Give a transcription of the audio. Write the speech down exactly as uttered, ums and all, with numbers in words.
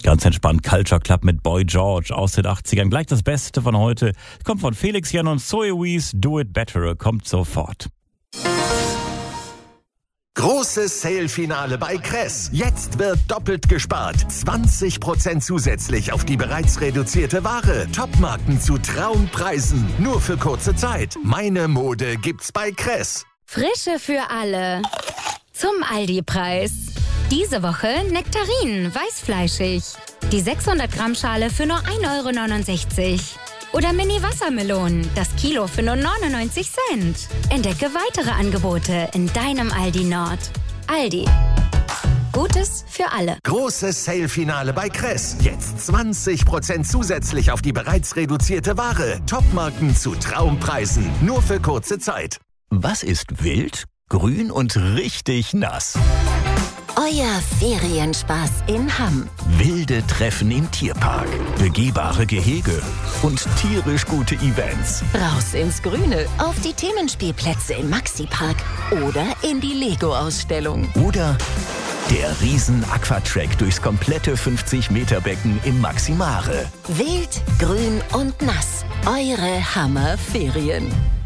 Ganz entspannt Culture Club mit Boy George aus den achtzigern. Gleich das Beste von heute. Kommt von Felix Jan und Zoe Wees. Do It Better kommt sofort. Großes Sale-Finale bei Kress. Jetzt wird doppelt gespart. zwanzig Prozent zusätzlich auf die bereits reduzierte Ware. Topmarken zu Traumpreisen. Nur für kurze Zeit. Meine Mode gibt's bei Kress. Frische für alle. Zum Aldi-Preis. Diese Woche Nektarinen, weißfleischig. Die sechshundert Gramm Schale für nur ein Euro neunundsechzig. Oder Mini-Wassermelonen, das Kilo für nur neunundneunzig Cent. Entdecke weitere Angebote in deinem Aldi Nord. Aldi. Gutes für alle. Großes Sale-Finale bei Kress. Jetzt zwanzig Prozent zusätzlich auf die bereits reduzierte Ware. Topmarken zu Traumpreisen. Nur für kurze Zeit. Was ist wild, grün und richtig nass? Euer Ferienspaß in Hamm. Wilde Treffen im Tierpark, begehbare Gehege und tierisch gute Events. Raus ins Grüne, auf die Themenspielplätze im Maxi-Park oder in die Lego-Ausstellung. Oder der Riesen-Aquatrack durchs komplette fünfzig Meter Becken im Maximare. Wild, grün und nass. Eure Hammer-Ferien.